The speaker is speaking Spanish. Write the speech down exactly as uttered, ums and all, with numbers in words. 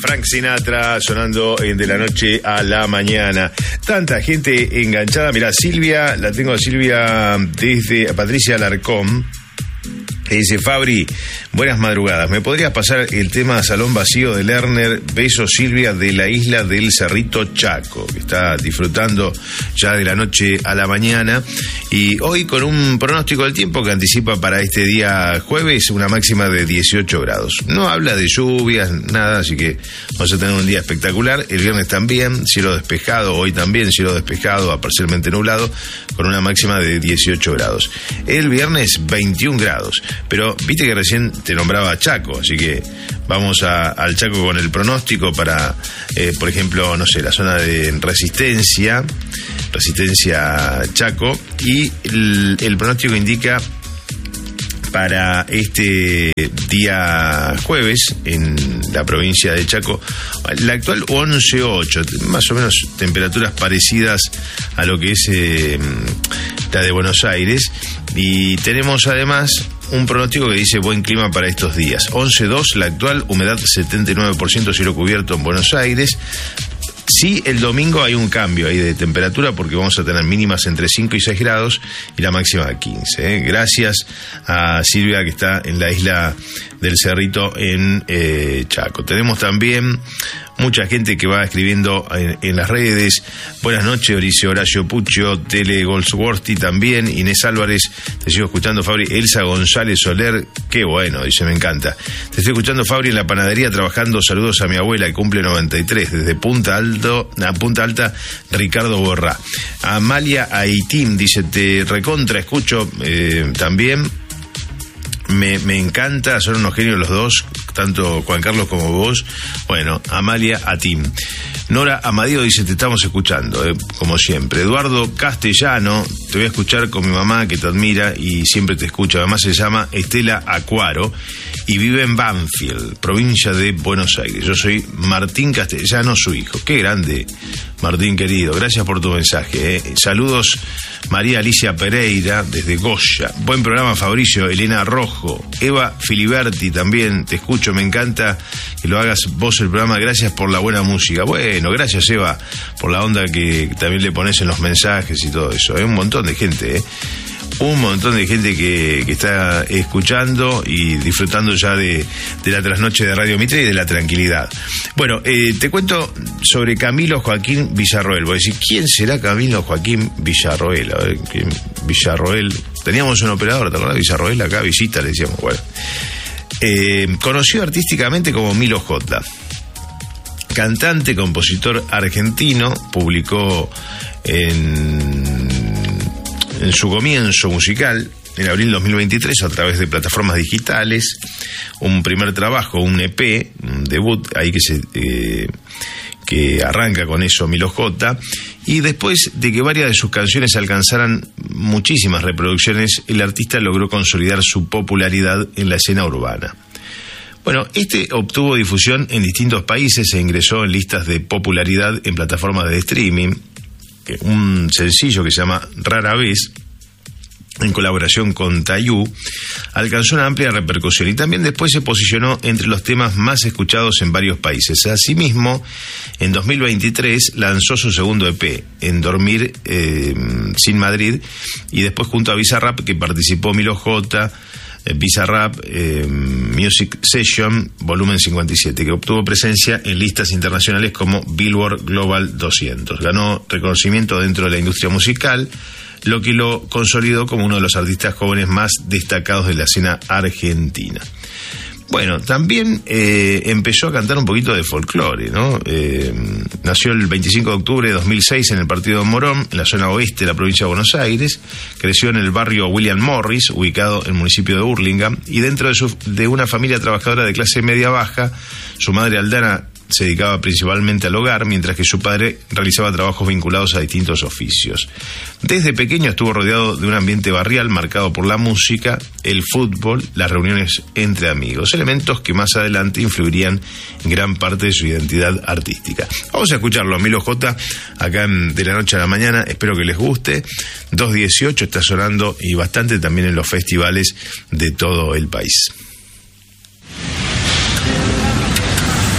Frank Sinatra sonando de la noche a la mañana. Tanta gente enganchada. Mirá, Silvia, la tengo a Silvia desde Patricia Alarcón, que dice: Fabri, buenas madrugadas. ¿Me podrías pasar el tema Salón Vacío de Lerner? Beso, Silvia, de la isla del Cerrito Chaco, que está disfrutando ya de la noche a la mañana. Y hoy con un pronóstico del tiempo que anticipa para este día jueves una máxima de dieciocho grados. No habla de lluvias, nada, así que vamos a tener un día espectacular. El viernes también, cielo despejado. Hoy también cielo despejado a parcialmente nublado, con una máxima de dieciocho grados. El viernes veintiún grados. Pero viste que recién te nombraba Chaco, así que vamos a, al Chaco con el pronóstico para, eh, por ejemplo, no sé, la zona de Resistencia, Resistencia Chaco, y el, el pronóstico indica para este día jueves en la provincia de Chaco la actual once ocho, más o menos temperaturas parecidas a lo que es eh, la de Buenos Aires, y tenemos además un pronóstico que dice buen clima para estos días. once dos la actual, humedad setenta y nueve por ciento, cielo cubierto en Buenos Aires. Sí, el domingo hay un cambio ahí de temperatura porque vamos a tener mínimas entre cinco y seis grados y la máxima quince. ¿eh? Gracias a Silvia, que está en la isla del Cerrito en eh, Chaco. Tenemos también mucha gente que va escribiendo en, en las redes. Buenas noches, Oricio Horacio Puccio, Tele Goldsworthy también, Inés Álvarez, te sigo escuchando, Fabri. Elsa González Soler, qué bueno, dice, me encanta. Te estoy escuchando, Fabri, en la panadería trabajando. Saludos a mi abuela que cumple noventa y tres, desde Punta Alto, a Punta Alta, Ricardo Borrá. Amalia Aitim dice, te recontra escucho eh, también. Me, me encanta, son unos genios los dos, tanto Juan Carlos como vos. Bueno, Amalia Atim. Nora Amadeo dice, te estamos escuchando, eh, como siempre. Eduardo Castellano, te voy a escuchar con mi mamá, que te admira y siempre te escucha. Además se llama Estela Acuaro y vive en Banfield, provincia de Buenos Aires. Yo soy Martín Castellano, su hijo. Qué grande, Martín querido. Gracias por tu mensaje. Eh. Saludos, María Alicia Pereira, desde Goya. Buen programa, Fabricio. Elena Rojo. Eva Filiberti también, te escucho. Me encanta que lo hagas vos el programa. Gracias por la buena música. Bueno, gracias, Eva, por la onda que también le pones en los mensajes y todo eso. Hay un montón de gente, ¿eh? Un montón de gente que, que está escuchando y disfrutando ya de, de la trasnoche de Radio Mitre y de la tranquilidad. Bueno, eh, te cuento sobre Camilo Joaquín Villarroel. Voy a decir, ¿quién será Camilo Joaquín Villarroel? A ver, ¿quién? Villarroel. Teníamos un operador, ¿te acuerdas? Villarroel acá, visita, le decíamos. Bueno, eh, conocido artísticamente como Milo J. Cantante, compositor argentino, publicó en... en su comienzo musical, en abril de dos mil veintitrés, a través de plataformas digitales, un primer trabajo, un E P, un debut, ahí que se eh, que arranca con eso Milo J, y después de que varias de sus canciones alcanzaran muchísimas reproducciones, el artista logró consolidar su popularidad en la escena urbana. Bueno, este obtuvo difusión en distintos países e ingresó en listas de popularidad en plataformas de streaming. Un sencillo que se llama Rara Vez, en colaboración con Tayú, alcanzó una amplia repercusión y también después se posicionó entre los temas más escuchados en varios países. Asimismo, en dos mil veintitrés lanzó su segundo E P, En Dormir eh, Sin Madrid, y después junto a Bizarrap, que participó Milo J, eh, Bizarrap eh, Music Session volumen cincuenta y siete, que obtuvo presencia en listas internacionales como Billboard Global doscientos. Ganó reconocimiento dentro de la industria musical, lo que lo consolidó como uno de los artistas jóvenes más destacados de la escena argentina. Bueno, también eh, empezó a cantar un poquito de folclore, ¿no? Eh, nació el veinticinco de octubre de dos mil seis en el partido de Morón, en la zona oeste de la provincia de Buenos Aires. Creció en el barrio William Morris, ubicado en el municipio de Hurlingham, y dentro de, su, de una familia trabajadora de clase media-baja. Su madre, Aldana, se dedicaba principalmente al hogar, mientras que su padre realizaba trabajos vinculados a distintos oficios. Desde pequeño estuvo rodeado de un ambiente barrial marcado por la música, el fútbol, las reuniones entre amigos, elementos que más adelante influirían en gran parte de su identidad artística. Vamos a escucharlo a Milo J acá en De la Noche a la Mañana, espero que les guste. dos dieciocho está sonando y bastante también en los festivales de todo el país.